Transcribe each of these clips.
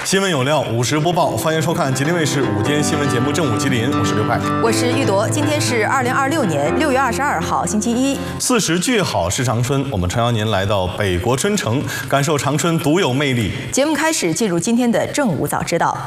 新闻有料，午时播报，欢迎收看吉林卫视午间新闻节目《正午吉林》，我是刘快， 我是玉铎。今天是2026年6月22号，星期一。 40句好是长春，我们诚邀您来到北国春城，感受长春独有魅力。 节目开始，进入今天的正午早知道。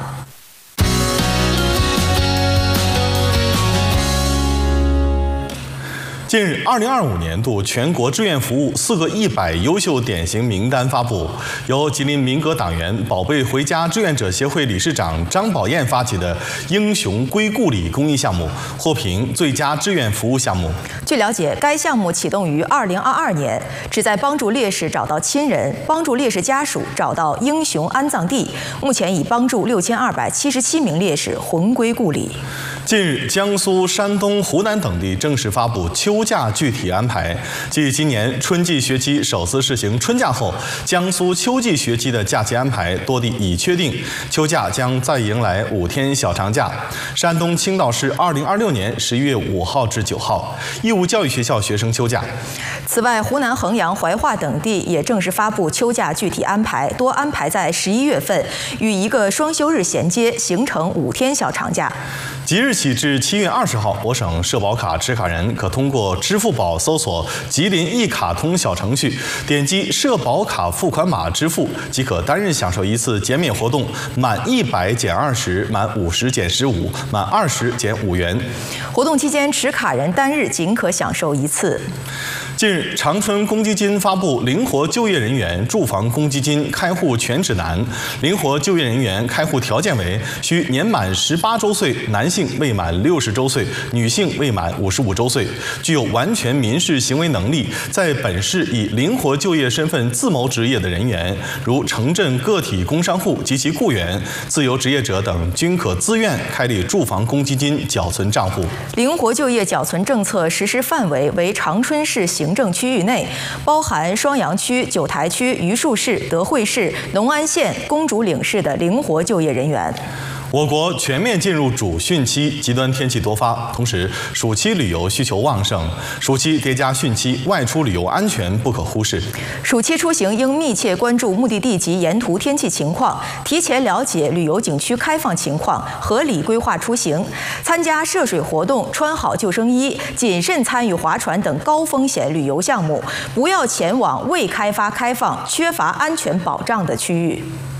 近日，2025年度全国志愿服务4个100优秀典型名单发布，由吉林民革党员宝贝回家志愿者协会理事长张宝燕发起的“英雄归故里”公益项目获评最佳志愿服务项目。 据了解，该项目启动于2022年，旨在帮助烈士找到亲人，帮助烈士家属找到英雄安葬地。目前已帮助6277名烈士魂归故里。 近日，江苏、山东、湖南等地正式发布秋假具体安排。继今年春季学期首次试行春假后，江苏秋季学期的假期安排多地已确定，秋假将再迎来5天小长假。山东青岛市2026年11月5号至9号，义务教育学校学生休假。 此外，湖南衡阳、怀化等地也正式发布秋假具体安排，多安排在11月份，与一个双休日衔接，形成5天小长假。 即日起至7月20号，我省社保卡持卡人可通过支付宝搜索“吉林一卡通”小程序，点击社保卡付款码支付，即可单日享受一次减免活动，满100减20，满50减15，满20减5元。 活动期间，持卡人单日仅可享受1次。 近日，长春公积金发布灵活就业人员住房公积金开户全指南。灵活就业人员开户条件为：需年满18周岁，男性未满60周岁，女性未满55周岁，具有完全民事行为能力，在本市以灵活就业身份自谋职业的人员，如城镇个体工商户及其雇员、自由职业者等，均可自愿开立住房公积金缴存账户。 灵活就业缴存政策实施范围为长春市行政区域内，包含双阳区、九台区、榆树市、德惠市、隆安县、公主岭市的灵活就业人员。 我国全面进入主汛期，极端天气多发，同时暑期旅游需求旺盛，暑期叠加汛期，外出旅游安全不可忽视。 暑期出行应密切关注目的地及沿途天气情况，提前了解旅游景区开放情况，合理规划出行。参加涉水活动，穿好救生衣，谨慎参与划船等高风险旅游项目，不要前往未开发、开放、缺乏安全保障的区域。